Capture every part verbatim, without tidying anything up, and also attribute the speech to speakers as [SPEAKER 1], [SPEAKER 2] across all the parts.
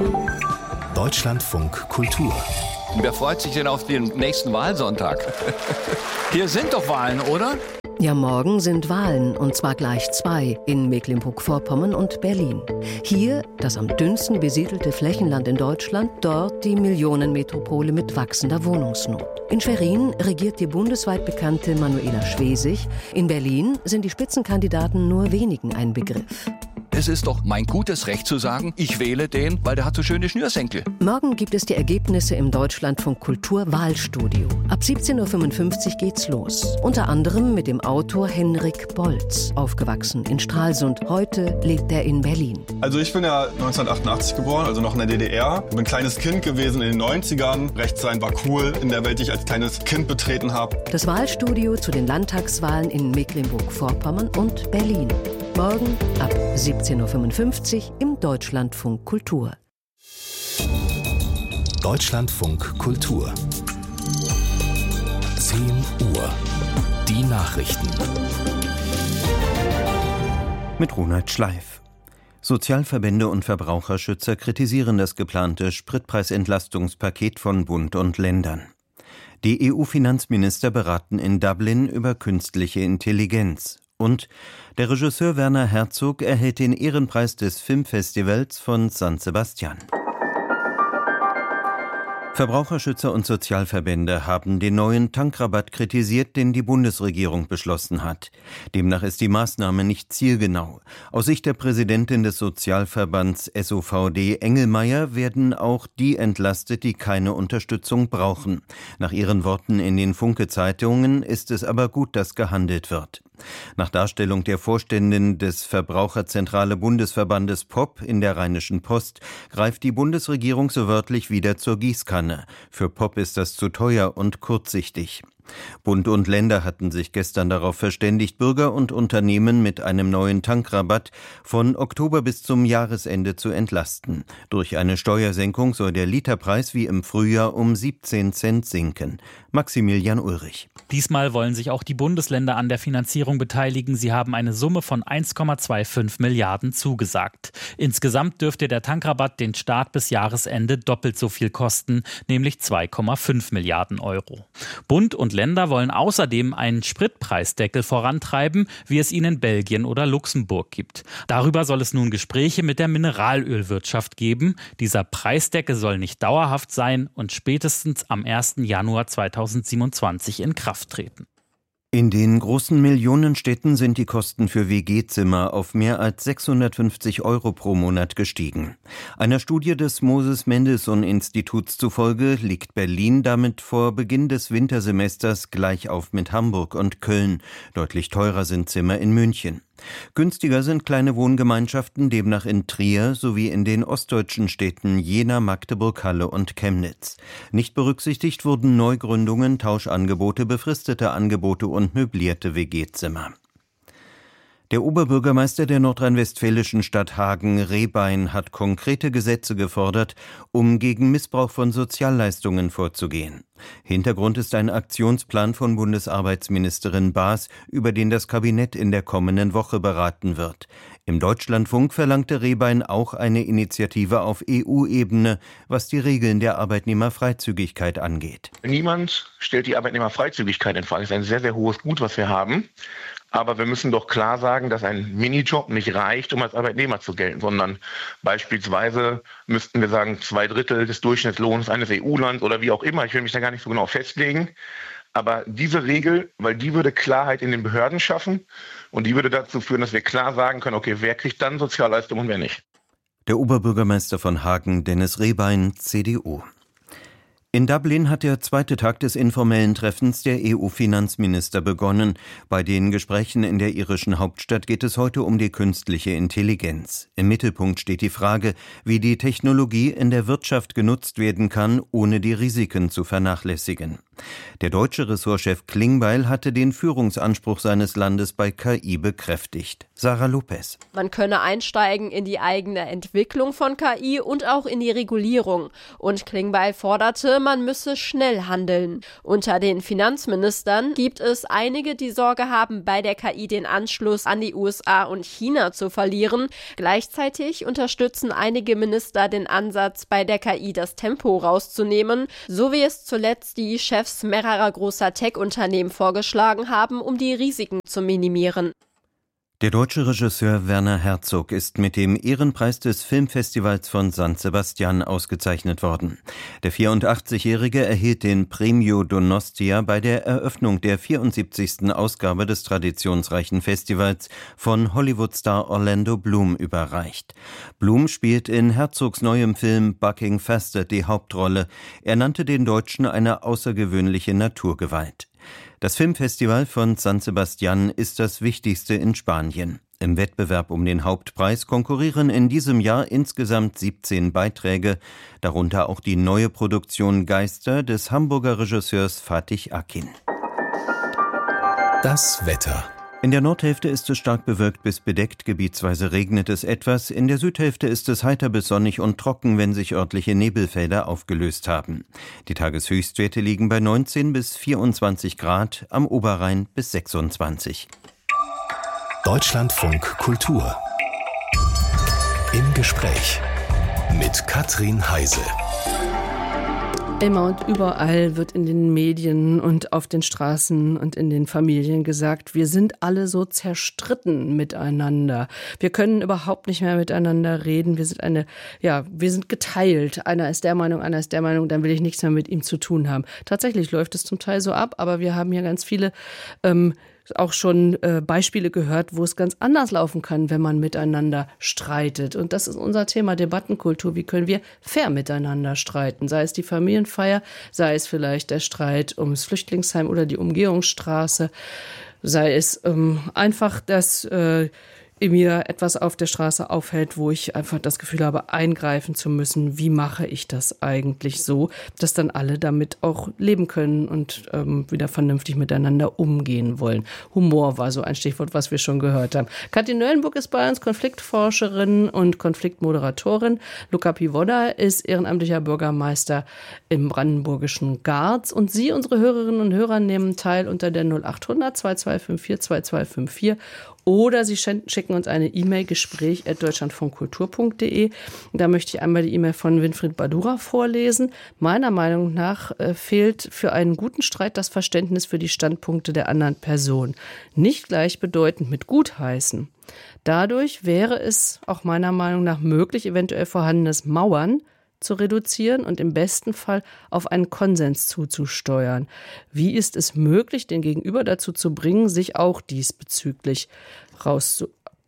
[SPEAKER 1] Deutschlandfunk Kultur.
[SPEAKER 2] Wer freut sich denn auf den nächsten Wahlsonntag? Hier sind doch Wahlen, oder?
[SPEAKER 3] Ja, morgen sind Wahlen, und zwar gleich zwei, in Mecklenburg-Vorpommern und Berlin. Hier das am dünnsten besiedelte Flächenland in Deutschland, dort die Millionenmetropole mit wachsender Wohnungsnot. In Schwerin regiert die bundesweit bekannte Manuela Schwesig. In Berlin sind die Spitzenkandidaten nur wenigen ein Begriff.
[SPEAKER 2] Es ist doch mein gutes Recht zu sagen, ich wähle den, weil der hat so schöne Schnürsenkel.
[SPEAKER 3] Morgen gibt es die Ergebnisse im Deutschlandfunk Kultur Wahlstudio. Ab siebzehn Uhr fünfundfünfzig geht's los. Unter anderem mit dem Autor Henrik Bolz, aufgewachsen in Stralsund. Heute lebt er in Berlin.
[SPEAKER 4] Also ich bin ja neunzehnhundertachtundachtzig geboren, also noch in der D D R. Ich bin ein kleines Kind gewesen in den neunzigern. Rechts sein war cool in der Welt, die ich als kleines Kind betreten habe.
[SPEAKER 3] Das Wahlstudio zu den Landtagswahlen in Mecklenburg-Vorpommern und Berlin. Morgen ab siebzehn Uhr fünfundfünfzig im Deutschlandfunk Kultur.
[SPEAKER 1] Deutschlandfunk Kultur. zehn Uhr. Die Nachrichten.
[SPEAKER 5] Mit Ronald Schleif. Sozialverbände und Verbraucherschützer kritisieren das geplante Spritpreisentlastungspaket von Bund und Ländern. Die E U-Finanzminister beraten in Dublin über künstliche Intelligenz. Und der Regisseur Werner Herzog erhält den Ehrenpreis des Filmfestivals von San Sebastian. Verbraucherschützer und Sozialverbände haben den neuen Tankrabatt kritisiert, den die Bundesregierung beschlossen hat. Demnach ist die Maßnahme nicht zielgenau. Aus Sicht der Präsidentin des Sozialverbands S O V D Engelmeier werden auch die entlastet, die keine Unterstützung brauchen. Nach ihren Worten in den Funke-Zeitungen ist es aber gut, dass gehandelt wird. Nach Darstellung der Vorständin des Verbraucherzentrale Bundesverbandes P O P in der Rheinischen Post greift die Bundesregierung so wörtlich wieder zur Gießkanne. Für P O P ist das zu teuer und kurzsichtig. Bund und Länder hatten sich gestern darauf verständigt, Bürger und Unternehmen mit einem neuen Tankrabatt von Oktober bis zum Jahresende zu entlasten. Durch eine Steuersenkung soll der Literpreis wie im Frühjahr um siebzehn Cent sinken. Maximilian Ulrich.
[SPEAKER 6] Diesmal wollen sich auch die Bundesländer an der Finanzierung beteiligen. Sie haben eine Summe von eins Komma fünfundzwanzig Milliarden zugesagt. Insgesamt dürfte der Tankrabatt den Staat bis Jahresende doppelt so viel kosten, nämlich zwei Komma fünf Milliarden Euro. Bund und Länder wollen außerdem einen Spritpreisdeckel vorantreiben, wie es ihn in Belgien oder Luxemburg gibt. Darüber soll es nun Gespräche mit der Mineralölwirtschaft geben. Dieser Preisdeckel soll nicht dauerhaft sein und spätestens am ersten Januar zweitausendsiebenundzwanzig in Kraft treten.
[SPEAKER 5] In den großen Millionenstädten sind die Kosten für W G-Zimmer auf mehr als sechshundertfünfzig Euro pro Monat gestiegen. Einer Studie des Moses-Mendelssohn-Instituts zufolge liegt Berlin damit vor Beginn des Wintersemesters gleich auf mit Hamburg und Köln. Deutlich teurer sind Zimmer in München. Günstiger sind kleine Wohngemeinschaften demnach in Trier sowie in den ostdeutschen Städten Jena, Magdeburg, Halle und Chemnitz. Nicht berücksichtigt wurden Neugründungen, Tauschangebote, befristete Angebote und möblierte W G-Zimmer. Der Oberbürgermeister der nordrhein-westfälischen Stadt Hagen-Rehbein hat konkrete Gesetze gefordert, um gegen Missbrauch von Sozialleistungen vorzugehen. Hintergrund ist ein Aktionsplan von Bundesarbeitsministerin Baas, über den das Kabinett in der kommenden Woche beraten wird. Im Deutschlandfunk verlangte Rehbein auch eine Initiative auf E U-Ebene, was die Regeln der Arbeitnehmerfreizügigkeit angeht.
[SPEAKER 7] Niemand stellt die Arbeitnehmerfreizügigkeit in Frage. Das ist ein sehr, sehr hohes Gut, was wir haben. Aber wir müssen doch klar sagen, dass ein Minijob nicht reicht, um als Arbeitnehmer zu gelten, sondern beispielsweise müssten wir sagen, zwei Drittel des Durchschnittslohns eines E U-Lands oder wie auch immer. Ich will mich da gar nicht so genau festlegen. Aber diese Regel, weil die würde Klarheit in den Behörden schaffen und die würde dazu führen, dass wir klar sagen können, okay, wer kriegt dann Sozialleistungen und wer nicht.
[SPEAKER 5] Der Oberbürgermeister von Hagen, Dennis Rehbein, C D U. In Dublin hat der zweite Tag des informellen Treffens der E U-Finanzminister begonnen. Bei den Gesprächen in der irischen Hauptstadt geht es heute um die künstliche Intelligenz. Im Mittelpunkt steht die Frage, wie die Technologie in der Wirtschaft genutzt werden kann, ohne die Risiken zu vernachlässigen. Der deutsche Ressortchef Klingbeil hatte den Führungsanspruch seines Landes bei K I bekräftigt. Sarah Lopez.
[SPEAKER 8] Man könne einsteigen in die eigene Entwicklung von K I und auch in die Regulierung. Und Klingbeil forderte, man müsse schnell handeln. Unter den Finanzministern gibt es einige, die Sorge haben, bei der K I den Anschluss an die U S A und China zu verlieren. Gleichzeitig unterstützen einige Minister den Ansatz, bei der K I das Tempo rauszunehmen, so wie es zuletzt die Chefs mehrerer großer Tech-Unternehmen vorgeschlagen haben, um die Risiken zu minimieren.
[SPEAKER 5] Der deutsche Regisseur Werner Herzog ist mit dem Ehrenpreis des Filmfestivals von San Sebastian ausgezeichnet worden. Der vierundachtzigjährige erhielt den Premio Donostia bei der Eröffnung der vierundsiebzigsten Ausgabe des traditionsreichen Festivals von Hollywood-Star Orlando Bloom überreicht. Bloom spielt in Herzogs neuem Film Bucking Faster die Hauptrolle. Er nannte den Deutschen eine außergewöhnliche Naturgewalt. Das Filmfestival von San Sebastian ist das wichtigste in Spanien. Im Wettbewerb um den Hauptpreis konkurrieren in diesem Jahr insgesamt siebzehn Beiträge, darunter auch die neue Produktion Geister des Hamburger Regisseurs Fatih Akin.
[SPEAKER 1] Das Wetter.
[SPEAKER 5] In der Nordhälfte ist es stark bewölkt bis bedeckt, gebietsweise regnet es etwas. In der Südhälfte ist es heiter bis sonnig und trocken, wenn sich örtliche Nebelfelder aufgelöst haben. Die Tageshöchstwerte liegen bei neunzehn bis vierundzwanzig Grad, am Oberrhein bis sechsundzwanzig.
[SPEAKER 1] Deutschlandfunk Kultur. Im Gespräch mit Katrin Heise.
[SPEAKER 9] Immer und überall wird in den Medien und auf den Straßen und in den Familien gesagt, wir sind alle so zerstritten miteinander. Wir können überhaupt nicht mehr miteinander reden. Wir sind eine, ja, wir sind geteilt. Einer ist der Meinung, einer ist der Meinung, dann will ich nichts mehr mit ihm zu tun haben. Tatsächlich läuft es zum Teil so ab, aber wir haben hier ganz viele ähm, auch schon äh, Beispiele gehört, wo es ganz anders laufen kann, wenn man miteinander streitet. Und das ist unser Thema Debattenkultur. Wie können wir fair miteinander streiten? Sei es die Familienfeier, sei es vielleicht der Streit ums Flüchtlingsheim oder die Umgehungsstraße, sei es ähm, einfach das äh, mir etwas auf der Straße aufhält, wo ich einfach das Gefühl habe, eingreifen zu müssen. Wie mache ich das eigentlich so, dass dann alle damit auch leben können und ähm, wieder vernünftig miteinander umgehen wollen? Humor war so ein Stichwort, was wir schon gehört haben. Kathi Neuenburg ist bei uns Konfliktforscherin und Konfliktmoderatorin. Luca Pivoda ist ehrenamtlicher Bürgermeister im brandenburgischen Garz. Und Sie, unsere Hörerinnen und Hörer, nehmen teil unter der null acht hundert zwei zwei fünf vier zwei zwei fünf vier oder Sie schicken uns eine E-Mail, gespräch at deutschlandfunkkultur punkt de. Da möchte ich einmal die E-Mail von Winfried Badura vorlesen. Meiner Meinung nach äh, fehlt für einen guten Streit das Verständnis für die Standpunkte der anderen Person. Nicht gleichbedeutend mit gutheißen. Dadurch wäre es auch meiner Meinung nach möglich, eventuell vorhandenes Mauern zu reduzieren und im besten Fall auf einen Konsens zuzusteuern. Wie ist es möglich, den Gegenüber dazu zu bringen, sich auch diesbezüglich rauszu-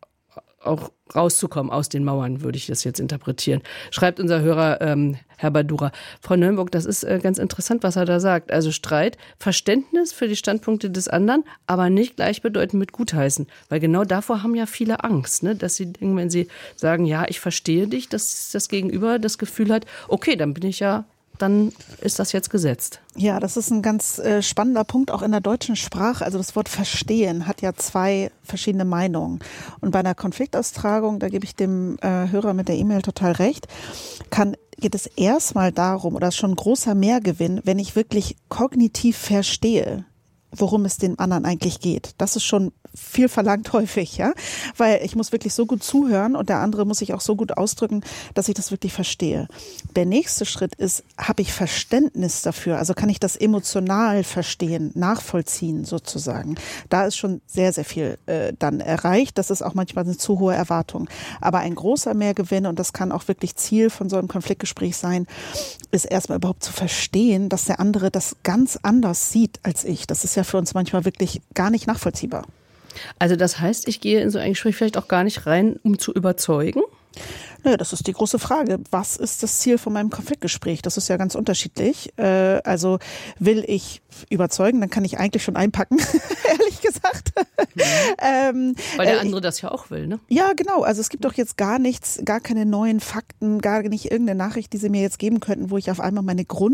[SPEAKER 9] auch rauszukommen aus den Mauern, würde ich das jetzt interpretieren. Schreibt unser Hörer ähm, Herr Badura. Frau Neuenburg, das ist äh, ganz interessant, was er da sagt. Also Streit, Verständnis für die Standpunkte des anderen, aber nicht gleichbedeutend mit Gutheißen. Weil genau davor haben ja viele Angst, ne? Dass sie denken, wenn sie sagen, ja, ich verstehe dich, dass das Gegenüber das Gefühl hat, okay, dann bin ich ja, dann ist das jetzt gesetzt.
[SPEAKER 10] Ja, das ist ein ganz äh, spannender Punkt auch in der deutschen Sprache. Also das Wort verstehen hat ja zwei verschiedene Meinungen. Und bei einer Konfliktaustragung, da gebe ich dem äh, Hörer mit der E-Mail total recht, kann geht es erstmal darum, oder ist schon ein großer Mehrgewinn, wenn ich wirklich kognitiv verstehe, worum es dem anderen eigentlich geht. Das ist schon viel verlangt häufig, ja, weil ich muss wirklich so gut zuhören und der andere muss sich auch so gut ausdrücken, dass ich das wirklich verstehe. Der nächste Schritt ist, habe ich Verständnis dafür, also kann ich das emotional verstehen, nachvollziehen sozusagen. Da ist schon sehr, sehr viel äh, dann erreicht. Das ist auch manchmal eine zu hohe Erwartung. Aber ein großer Mehrgewinn, und das kann auch wirklich Ziel von so einem Konfliktgespräch sein, ist erstmal überhaupt zu verstehen, dass der andere das ganz anders sieht als ich. Das ist ja für uns manchmal wirklich gar nicht nachvollziehbar.
[SPEAKER 9] Also das heißt, ich gehe in so ein Gespräch vielleicht auch gar nicht rein, um zu überzeugen?
[SPEAKER 10] Naja, das ist die große Frage. Was ist das Ziel von meinem Konfliktgespräch? Das ist ja ganz unterschiedlich. Äh, also will ich überzeugen, dann kann ich eigentlich schon einpacken, ehrlich gesagt.
[SPEAKER 9] Mhm. ähm, Weil der
[SPEAKER 10] äh,
[SPEAKER 9] andere das ja auch will, ne?
[SPEAKER 10] Ja, genau. Also es gibt doch jetzt gar nichts, gar keine neuen Fakten, gar nicht irgendeine Nachricht, die Sie mir jetzt geben könnten, wo ich auf einmal meine Grund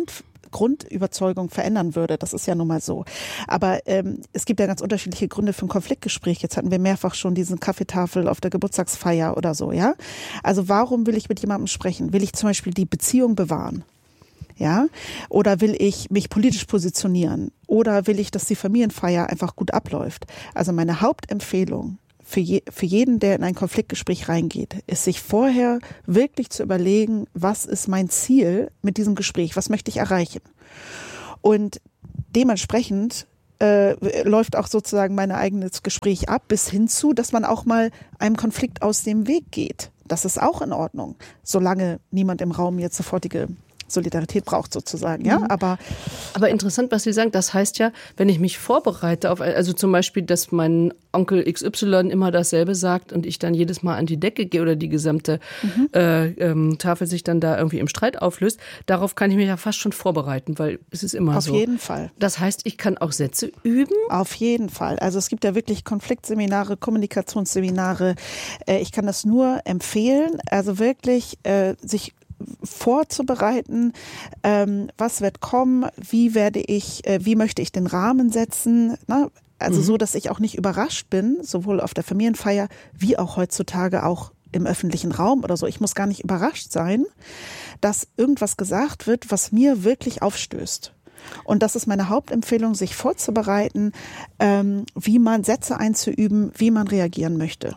[SPEAKER 10] Grundüberzeugung verändern würde. Das ist ja nun mal so. Aber ähm, es gibt ja ganz unterschiedliche Gründe für ein Konfliktgespräch. Jetzt hatten wir mehrfach schon diesen Kaffeetafel auf der Geburtstagsfeier oder so, ja. Also warum will ich mit jemandem sprechen? Will ich zum Beispiel die Beziehung bewahren? Ja? Oder will ich mich politisch positionieren? Oder will ich, dass die Familienfeier einfach gut abläuft? Also meine Hauptempfehlung für, je, für jeden, der in ein Konfliktgespräch reingeht, ist sich vorher wirklich zu überlegen, was ist mein Ziel mit diesem Gespräch? Was möchte ich erreichen? Und dementsprechend äh, läuft auch sozusagen mein eigenes Gespräch ab, bis hin zu, dass man auch mal einem Konflikt aus dem Weg geht. Das ist auch in Ordnung, solange niemand im Raum jetzt sofortige Solidarität braucht sozusagen, ja, aber
[SPEAKER 9] aber interessant, was Sie sagen, das heißt ja, wenn ich mich vorbereite auf, also zum Beispiel, dass mein Onkel X Y immer dasselbe sagt und ich dann jedes Mal an die Decke gehe oder die gesamte mhm. äh, ähm, Tafel sich dann da irgendwie im Streit auflöst, darauf kann ich mich ja fast schon vorbereiten, weil es ist immer
[SPEAKER 10] auf
[SPEAKER 9] so.
[SPEAKER 10] Auf jeden Fall.
[SPEAKER 9] Das heißt, ich kann auch Sätze üben?
[SPEAKER 10] Auf jeden Fall. Also es gibt ja wirklich Konfliktseminare, Kommunikationsseminare. Äh, ich kann das nur empfehlen, also wirklich äh, sich vorzubereiten, ähm, was wird kommen, wie werde ich, äh, wie möchte ich den Rahmen setzen, ne? Also mhm. so, dass ich auch nicht überrascht bin, sowohl auf der Familienfeier wie auch heutzutage auch im öffentlichen Raum oder so. Ich muss gar nicht überrascht sein, dass irgendwas gesagt wird, was mir wirklich aufstößt. Und das ist meine Hauptempfehlung, sich vorzubereiten, ähm, wie man Sätze einzuüben, wie man reagieren möchte.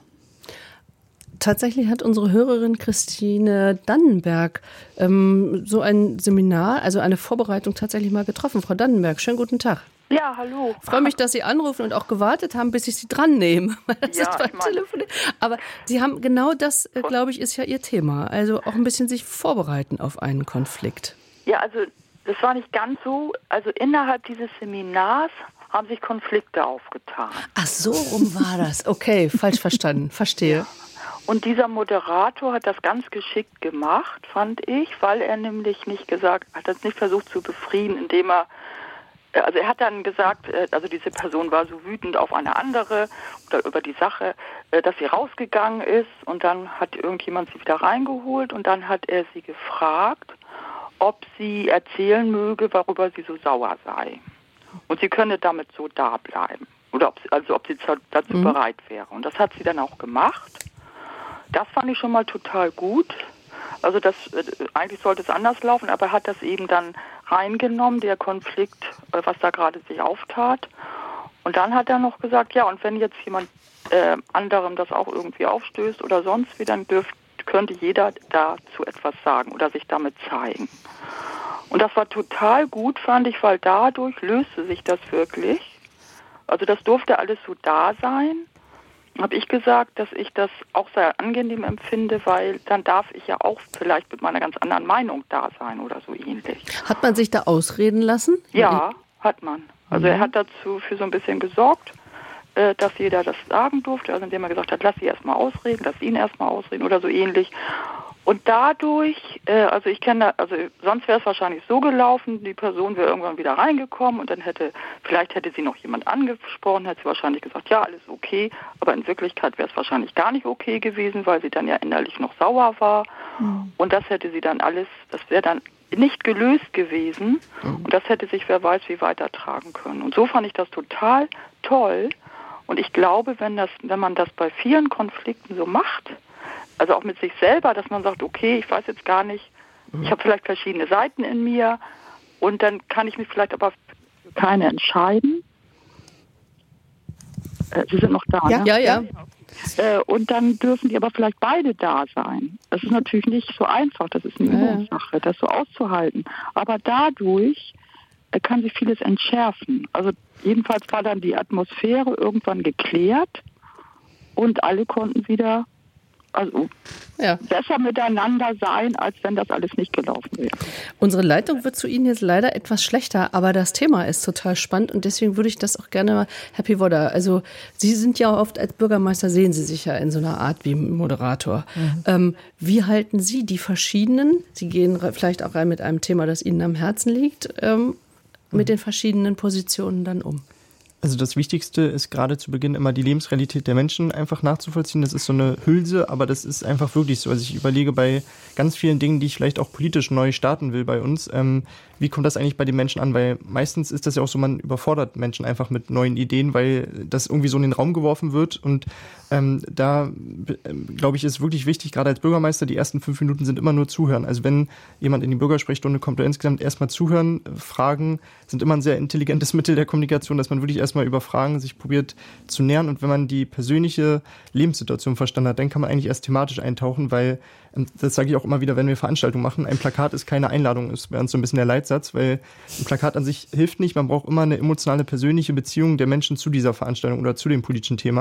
[SPEAKER 9] Tatsächlich hat unsere Hörerin Christine Dannenberg ähm, so ein Seminar, also eine Vorbereitung tatsächlich mal getroffen. Frau Dannenberg, schönen guten Tag.
[SPEAKER 11] Ja, hallo.
[SPEAKER 9] Ich freue mich, dass Sie anrufen und auch gewartet haben, bis ich Sie dran nehme. Das
[SPEAKER 11] ja,
[SPEAKER 9] ist beim Telefonieren. Aber Sie haben genau das, äh, glaube ich, ist ja Ihr Thema. Also auch ein bisschen sich vorbereiten auf einen Konflikt.
[SPEAKER 11] Ja, also das war nicht ganz so. Also innerhalb dieses Seminars haben sich Konflikte aufgetan.
[SPEAKER 9] Ach so, rum war das. Okay, falsch verstanden. Verstehe.
[SPEAKER 11] Ja. Und dieser Moderator hat das ganz geschickt gemacht, fand ich, weil er nämlich nicht gesagt, hat das nicht versucht zu befrieden, indem er, also er hat dann gesagt, also diese Person war so wütend auf eine andere oder über die Sache, dass sie rausgegangen ist und dann hat irgendjemand sie wieder reingeholt und dann hat er sie gefragt, ob sie erzählen möge, worüber sie so sauer sei. Und sie könne damit so da bleiben. Oder ob sie, also ob sie dazu mhm. bereit wäre. Und das hat sie dann auch gemacht. Das fand ich schon mal total gut. Also das eigentlich sollte es anders laufen, aber er hat das eben dann reingenommen, der Konflikt, was da gerade sich auftat. Und dann hat er noch gesagt, ja, und wenn jetzt jemand äh, anderem das auch irgendwie aufstößt oder sonst wie, dann dürft, könnte jeder dazu etwas sagen oder sich damit zeigen. Und das war total gut, fand ich, weil dadurch löste sich das wirklich. Also das durfte alles so da sein. Habe ich gesagt, dass ich das auch sehr angenehm empfinde, weil dann darf ich ja auch vielleicht mit meiner ganz anderen Meinung da sein oder so ähnlich.
[SPEAKER 9] Hat man sich da ausreden lassen?
[SPEAKER 11] Ja, hat man. Also mhm. er hat dazu für so ein bisschen gesorgt, äh, dass jeder das sagen durfte, also indem er gesagt hat, lass sie erstmal ausreden, lass ihn erstmal ausreden oder so ähnlich. Und dadurch, äh, also ich kenne, also sonst wäre es wahrscheinlich so gelaufen, die Person wäre irgendwann wieder reingekommen und dann hätte, vielleicht hätte sie noch jemand angesprochen, hätte sie wahrscheinlich gesagt, ja, alles okay, aber in Wirklichkeit wäre es wahrscheinlich gar nicht okay gewesen, weil sie dann ja innerlich noch sauer war mhm. und das hätte sie dann alles, das wäre dann nicht gelöst gewesen mhm. und das hätte sich wer weiß wie weitertragen können. Und so fand ich das total toll und ich glaube, wenn das, wenn man das bei vielen Konflikten so macht, also auch mit sich selber, dass man sagt, okay, ich weiß jetzt gar nicht, ich habe vielleicht verschiedene Seiten in mir und dann kann ich mich vielleicht aber für keine entscheiden. Äh, Sie sind noch da,
[SPEAKER 9] ja,
[SPEAKER 11] ne?
[SPEAKER 9] Ja, ja.
[SPEAKER 11] Äh, und dann dürfen die aber vielleicht beide da sein. Das ist natürlich nicht so einfach, das ist eine Übungssache, das so auszuhalten. Aber dadurch äh, kann sich vieles entschärfen. Also jedenfalls war dann die Atmosphäre irgendwann geklärt und alle konnten wieder Also ja. besser miteinander sein, als wenn das alles nicht gelaufen wäre.
[SPEAKER 9] Unsere Leitung wird zu Ihnen jetzt leider etwas schlechter, aber das Thema ist total spannend und deswegen würde ich das auch gerne mal, Herr Pivoda, also Sie sind ja oft als Bürgermeister, sehen Sie sich ja in so einer Art wie Moderator. Mhm. Ähm, wie halten Sie die verschiedenen, Sie gehen vielleicht auch rein mit einem Thema, das Ihnen am Herzen liegt, ähm, mit den verschiedenen Positionen dann um?
[SPEAKER 12] Also das Wichtigste ist gerade zu Beginn immer die Lebensrealität der Menschen einfach nachzuvollziehen. Das ist so eine Hülse, aber das ist einfach wirklich so. Also ich überlege bei ganz vielen Dingen, die ich vielleicht auch politisch neu starten will bei uns, ähm, wie kommt das eigentlich bei den Menschen an? Weil meistens ist das ja auch so, man überfordert Menschen einfach mit neuen Ideen, weil das irgendwie so in den Raum geworfen wird. Und ähm, da, äh, glaube ich, ist wirklich wichtig, gerade als Bürgermeister, die ersten fünf Minuten sind immer nur zuhören. Also wenn jemand in die Bürgersprechstunde kommt oder insgesamt erstmal zuhören, Fragen sind immer ein sehr intelligentes Mittel der Kommunikation, dass man wirklich erst mal über Fragen sich probiert zu nähern, und wenn man die persönliche Lebenssituation verstanden hat, dann kann man eigentlich erst thematisch eintauchen, weil, das sage ich auch immer wieder, wenn wir Veranstaltungen machen, ein Plakat ist keine Einladung, ist bei uns so ein bisschen der Leitsatz, weil ein Plakat an sich hilft nicht, man braucht immer eine emotionale, persönliche Beziehung der Menschen zu dieser Veranstaltung oder zu dem politischen Thema.